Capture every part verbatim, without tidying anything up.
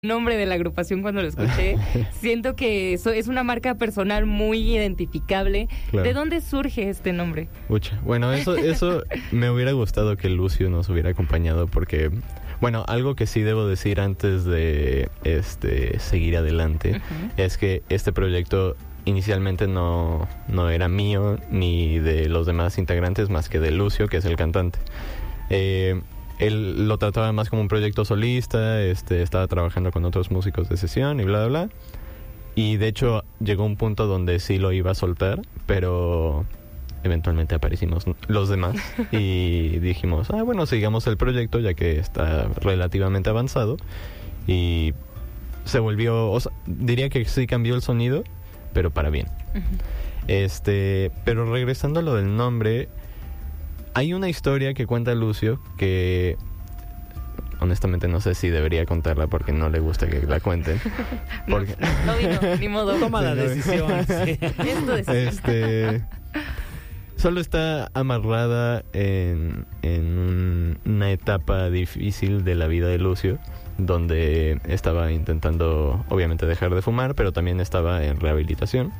nombre de la agrupación cuando lo escuché. Siento que eso es una marca personal muy identificable. Claro. ¿De dónde surge este nombre? Ucha. Bueno, eso, eso me hubiera gustado que Lucio nos hubiera acompañado porque, bueno, algo que sí debo decir antes de este seguir adelante uh-huh. es que este proyecto inicialmente no, no era mío ni de los demás integrantes más que de Lucio, que es el cantante. Eh... Él lo trataba más como un proyecto solista, este, estaba trabajando con otros músicos de sesión y bla, bla, bla. Y de hecho llegó un punto donde sí lo iba a soltar, pero eventualmente aparecimos los demás y dijimos, ah, bueno, sigamos el proyecto ya que está relativamente avanzado. Y se volvió, o sea, diría que sí cambió el sonido, pero para bien. Uh-huh. Este, pero regresando a lo del nombre... Hay una historia que cuenta Lucio que honestamente no sé si debería contarla porque no le gusta que la cuenten. Porque... no, no vino, ni modo. Toma la decisión. Sí. Esto es... Este, solo está amarrada en, en un, una etapa difícil de la vida de Lucio, donde estaba intentando obviamente dejar de fumar, pero también estaba en rehabilitación.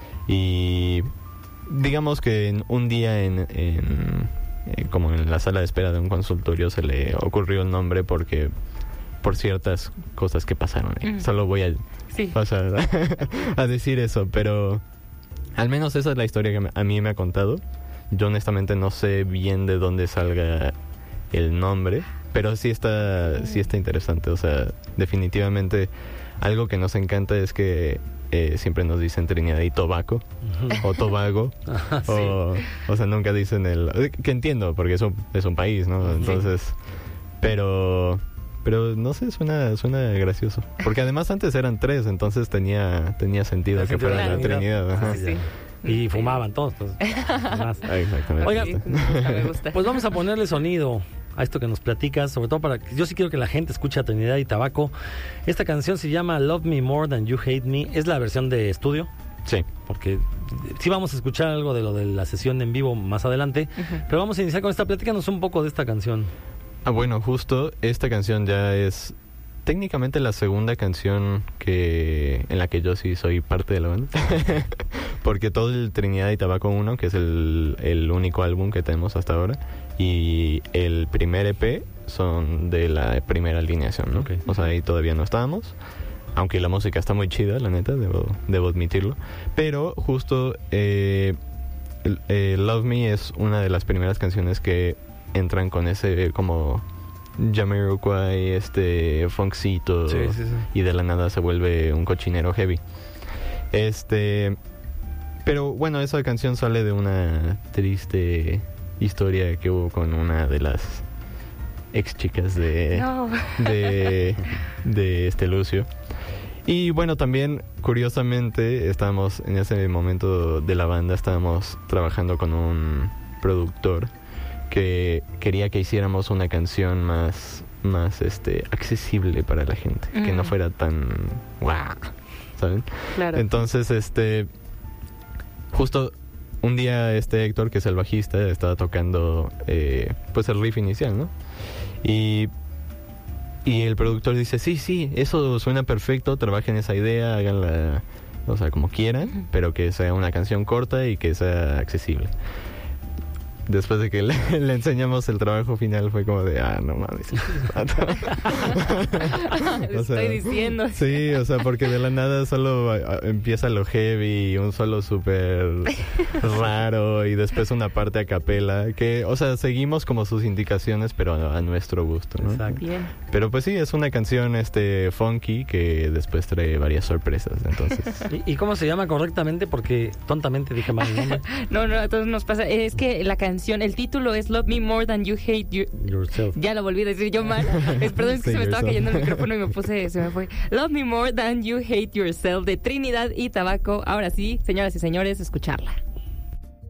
Y digamos que en un día en... en Eh, como en la sala de espera de un consultorio se le ocurrió el nombre porque por ciertas cosas que pasaron eh. mm. Solo voy a sí. pasar a, a decir eso, pero al menos esa es la historia que me, a mí me ha contado. Yo honestamente no sé bien de dónde salga el nombre, pero sí está, mm. sí está interesante. O sea, definitivamente algo que nos encanta es que Eh, siempre nos dicen Trinidad y Tobago uh-huh. o Tobago ah, sí. o, o sea, nunca dicen el que entiendo porque es un, es un país, ¿no? Entonces sí. pero pero no sé, suena suena gracioso porque además antes eran tres, entonces tenía tenía sentido la que fuera la, la Trinidad. Ajá. Sí, sí. Y fumaban todos pues, más. Ah, exactamente. Oigan, sí, me gusta, me gusta. Pues vamos a ponerle sonido a esto que nos platicas, sobre todo para que yo sí quiero que la gente escuche a Trinidad y Tabaco. Esta canción se llama Love Me More Than You Hate Me. ¿Es la versión de estudio? Sí. Porque sí vamos a escuchar algo de lo de la sesión en vivo más adelante, uh-huh. pero vamos a iniciar con esta. Platícanos un poco de esta canción. Ah, bueno, justo esta canción ya es técnicamente la segunda canción que en la que yo sí soy parte de la banda. Porque todo el Trinidad y Tabaco uno, que es el, el único álbum que tenemos hasta ahora, y el primer E P son de la primera alineación, ¿no? Okay. O sea, ahí todavía no estábamos, aunque la música está muy chida, la neta, debo, debo admitirlo. Pero justo eh, eh, Love Me es una de las primeras canciones que entran con ese como Jamiroquai, este funkcito, sí, sí, sí. y de la nada se vuelve un cochinero heavy. Este, pero bueno, esa canción sale de una triste historia que hubo con una de las ex chicas de no. de, de este Lucio. Y bueno, también curiosamente estábamos en ese momento de la banda, estábamos trabajando con un productor que quería que hiciéramos una canción más más este accesible para la gente, mm. que no fuera tan guau, ¿saben? Claro. Entonces, este justo un día este Héctor, que es el bajista, estaba tocando eh, pues el riff inicial, ¿no? Y y el productor dice, sí, sí, eso suena perfecto, trabajen esa idea, háganla, o sea, como quieran, uh-huh. pero que sea una canción corta y que sea accesible. Después de que le, le enseñamos el trabajo final fue como de, ah, no mames. o sea, estoy diciendo. Sí, o sea, porque de la nada solo a, a, empieza lo heavy, un solo súper raro y después una parte a capela, que, o sea, seguimos como sus indicaciones, pero a, a nuestro gusto, ¿no? Exacto. Bien. Pero pues sí, es una canción este funky que después trae varias sorpresas, entonces. ¿Y, ¿Y cómo se llama correctamente? Porque tontamente dije mal el nombre. no, no, a todos nos pasa. Es que la canción el título es Love Me More Than You Hate you... Yourself. Ya lo volví a decir yo mal. Es, perdón, es que se me estaba cayendo el micrófono y me puse, se me fue. Love Me More Than You Hate Yourself de Trinidad y Tabaco. Ahora sí, señoras y señores, escucharla.